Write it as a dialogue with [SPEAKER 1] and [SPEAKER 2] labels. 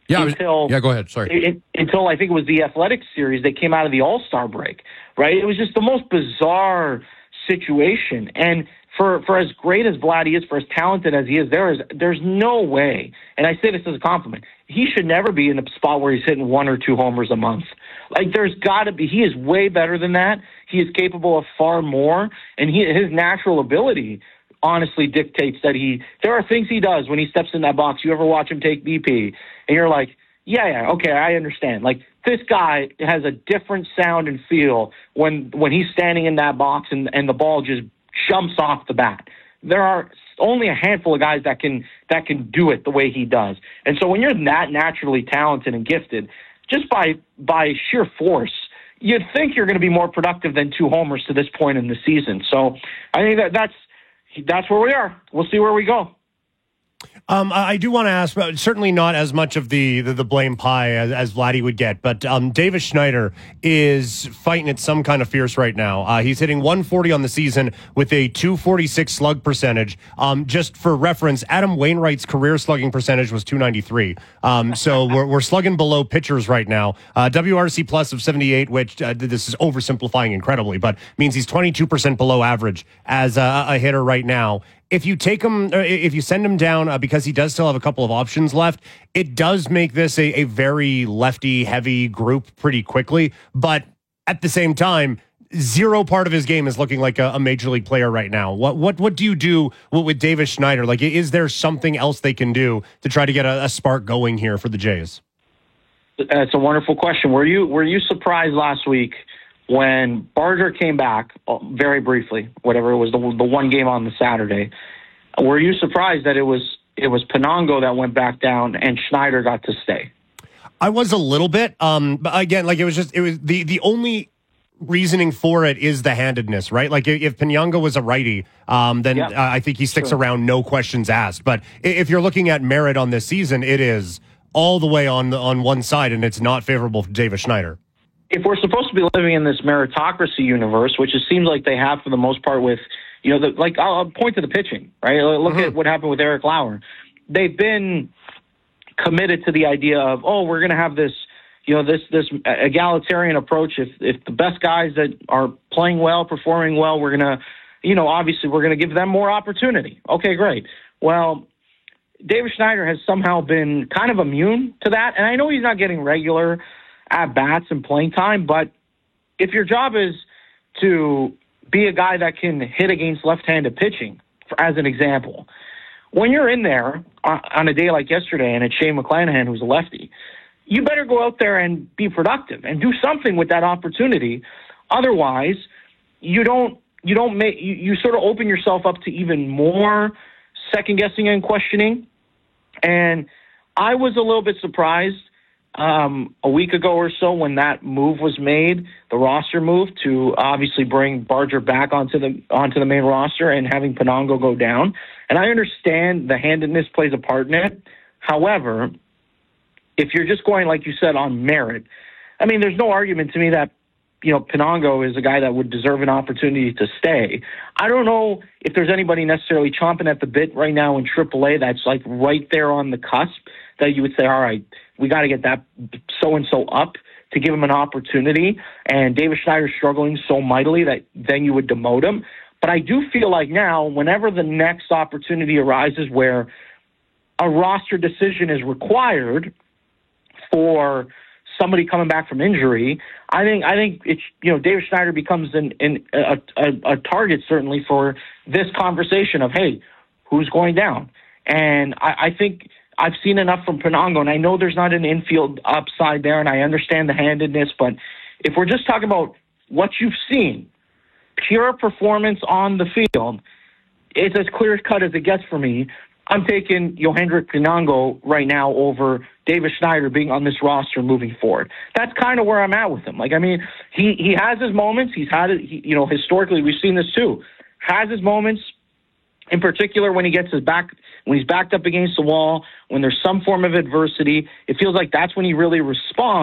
[SPEAKER 1] Yeah,
[SPEAKER 2] until
[SPEAKER 1] go ahead. Sorry.
[SPEAKER 2] Until I think it was the Athletics series, they came out of the All-Star break, right? It was just the most bizarre situation. And for as great as Vladdy is, for as talented as he is, there's no way, and I say this as a compliment, he should never be in a spot where he's hitting 1 or 2 homers a month. Like, there's got to be. He is way better than that. He is capable of far more, and his natural ability honestly dictates that there are things he does when he steps in that box. You ever watch him take BP, and you're like, yeah, okay, I understand. Like, this guy has a different sound and feel when he's standing in that box and the ball just jumps off the bat. There are only a handful of guys that can do it the way he does. And so when you're that naturally talented and gifted, just by sheer force, you'd think you're going to be more productive than 2 homers to this point in the season. So I think that's where we are. We'll see where we go.
[SPEAKER 3] I do want to ask, certainly not as much of the blame pie as Vladdy would get, but Davis Schneider is fighting at some kind of fierce right now. He's hitting 140 on the season with a 246 slug percentage. Just for reference, Adam Wainwright's career slugging percentage was 293. So we're slugging below pitchers right now. WRC plus of 78, which this is oversimplifying incredibly, but means he's 22% below average as a hitter right now. If you take him, if you send him down because he does still have a couple of options left, it does make this a very lefty-heavy group pretty quickly. But at the same time, zero part of his game is looking like a major league player right now. What do you do with Davis Schneider? Like, is there something else they can do to try to get a spark going here for the Jays?
[SPEAKER 2] That's a wonderful question. Were you surprised last week when Barger came back, very briefly, whatever it was, the one game on the Saturday? Were you surprised that it was Penango that went back down and Schneider got to stay?
[SPEAKER 3] I was a little bit, but again, like it was the only reasoning for it is the handedness, right? Like if Penango was a righty, then I think he sticks around, no questions asked. But if you're looking at merit on this season, it is all the way on one side, and it's not favorable for Davis Schneider.
[SPEAKER 2] If we're supposed to be living in this meritocracy universe, which it seems like they have for the most part with, I'll point to the pitching, right? Look at what happened with Eric Lauer. They've been committed to the idea of, we're going to have this, this egalitarian approach. If the best guys that are playing well, performing well, we're going to, obviously we're going to give them more opportunity. Okay, great. Well, David Schneider has somehow been kind of immune to that. And I know he's not getting regular at-bats and playing time, but if your job is to be a guy that can hit against left-handed pitching, as an example, when you're in there on a day like yesterday and it's Shane McClanahan who's a lefty, you better go out there and be productive and do something with that opportunity. Otherwise, you sort of open yourself up to even more second-guessing and questioning. And I was a little bit surprised a week ago or so when that move was made, the roster move to obviously bring Barger back onto the main roster and having Penango go down. And I understand the handedness plays a part in it. However, if you're just going, like you said, on merit, I mean, there's no argument to me that, Penango is a guy that would deserve an opportunity to stay. I don't know if there's anybody necessarily chomping at the bit right now in AAA that's like right there on the cusp that you would say, all right, we got to get that so-and-so up to give him an opportunity. And David Schneider's struggling so mightily that then you would demote him. But I do feel like now, whenever the next opportunity arises where a roster decision is required for somebody coming back from injury, I think it's, David Schneider becomes a target certainly for this conversation of, hey, who's going down? And I think I've seen enough from Penango, and I know there's not an infield upside there, and I understand the handedness, but if we're just talking about what you've seen, pure performance on the field, it's as clear-cut as it gets for me. I'm taking Yohendrick Penango right now over David Schneider being on this roster moving forward. That's kind of where I'm at with him. Like, I mean, he has his moments. He's had it, historically, we've seen this too. Has his moments, in particular when when he's backed up against the wall, when there's some form of adversity. It feels like that's when he really responds.